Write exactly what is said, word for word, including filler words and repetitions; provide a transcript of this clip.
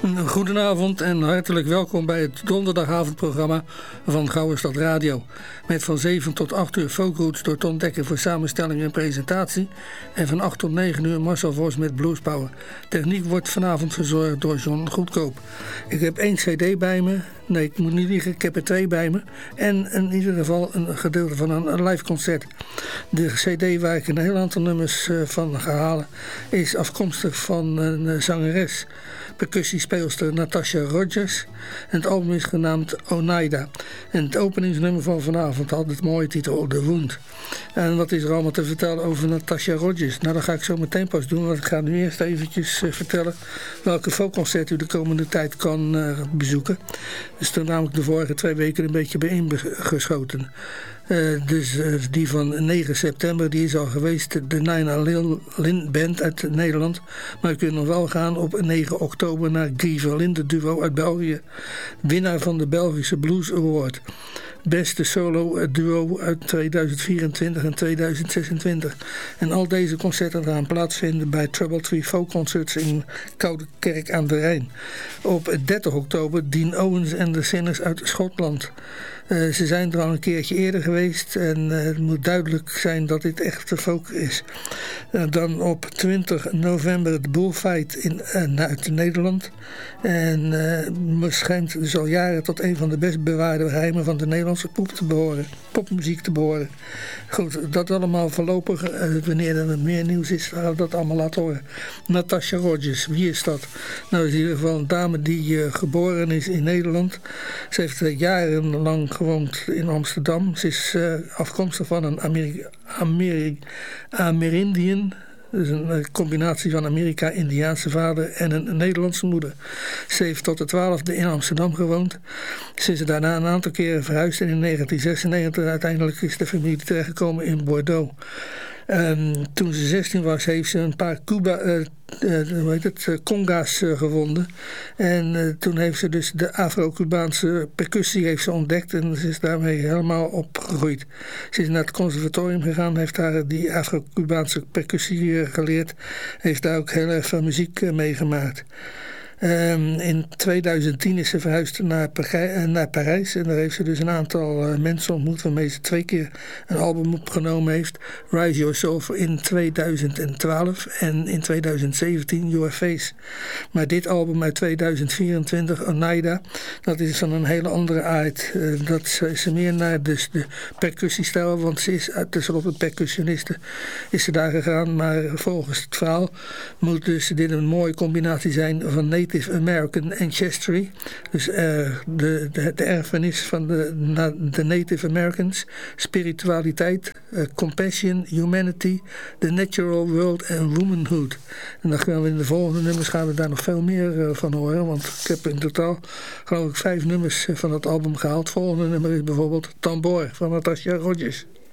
Goedenavond en hartelijk welkom bij het donderdagavondprogramma van Gouwestad Radio. Met van zeven tot acht uur folkroots door Ton Dekker voor samenstelling en presentatie. En van acht tot negen uur Marcel Vos met Blues Power. Techniek wordt vanavond verzorgd door John Goedkoop. Ik heb één cd bij me. Nee, ik moet niet liegen, ik heb er twee bij me. En in ieder geval een gedeelte van een live concert. De cd waar ik een heel aantal nummers van ga halen is afkomstig van een zangeres, percussiespeelster Natasha Rogers. En het album is genaamd Oneida. En het openingsnummer van vanavond had het mooie titel The Wound. En wat is er allemaal te vertellen over Natasha Rogers? Nou, dat ga ik zo meteen pas doen, want ik ga nu eerst eventjes uh, vertellen welke folkconcert u de komende tijd kan uh, bezoeken. Dus er namelijk de vorige twee weken een beetje bij ingeschoten. Uh, dus uh, die van negen september, die is al geweest, de Nina Lin Band uit Nederland. Maar u kunt nog wel gaan op negen oktober naar Guy Verlinde duo uit België. Winnaar van de Belgische Blues Award. Beste solo duo uit tweeduizend vierentwintig en tweeduizend zesentwintig. En al deze concerten gaan plaatsvinden bij Trouble Tree Folk Concerts in Koudekerk aan de Rijn. Op dertig oktober Dean Owens en de Sinners uit Schotland. Uh, ze zijn er al een keertje eerder geweest en uh, het moet duidelijk zijn dat dit echt folk is. Uh, dan op twintig november de Bullfight in, uh, uit Nederland. En uh, schijnt dus al jaren tot een van de best bewaarde geheimen van de Nederlandse pop te behoren, popmuziek te behoren. Goed, dat allemaal voorlopig. Uh, wanneer er meer nieuws is, gaan we dat allemaal laten horen. Natasha Rogers, wie is dat? Nou, is in ieder geval een dame die uh, geboren is in Nederland. Ze heeft uh, jarenlang gewoond in Amsterdam. Ze is uh, afkomstig van een Ameri- Ameri- Amerindiën. Dus een combinatie van Amerika-Indiaanse vader en een Nederlandse moeder. Ze heeft tot de twaalfde in Amsterdam gewoond. Ze is daarna een aantal keren verhuisd en in negentien zesennegentig uiteindelijk is de familie terechtgekomen in Bordeaux. Um, toen ze zestien was, heeft ze een paar Cuba, uh, uh, hoe heet het, uh, conga's uh, gevonden. En uh, toen heeft ze dus de Afro-Cubaanse percussie heeft ze ontdekt en ze is daarmee helemaal opgegroeid. Ze is naar het conservatorium gegaan, heeft daar die Afro-Cubaanse percussie uh, geleerd. Heeft daar ook heel erg veel muziek uh, meegemaakt. Um, in tweeduizend tien is ze verhuisd naar, Parij, naar Parijs en daar heeft ze dus een aantal uh, mensen ontmoet waarmee ze twee keer een album opgenomen heeft. Rise Your Soul in tweeduizend twaalf en in tweeduizend zeventien Your Face. Maar dit album uit tweeduizend vierentwintig, Oneida, dat is van een hele andere aard. Uh, dat is ze meer naar dus de percussiestijl, want ze is tenslotte percussioniste is ze daar gegaan, maar volgens het verhaal moet dus dit een mooie combinatie zijn van Native American ancestry, dus uh, de, de, de erfenis van de, na, de Native Americans, spiritualiteit, uh, compassion, humanity, the natural world en womanhood. En dan gaan we in de volgende nummers gaan we daar nog veel meer uh, van horen, want ik heb in totaal geloof ik vijf nummers van dat album gehaald. Het volgende nummer is bijvoorbeeld Tambor van Natasha Rogers.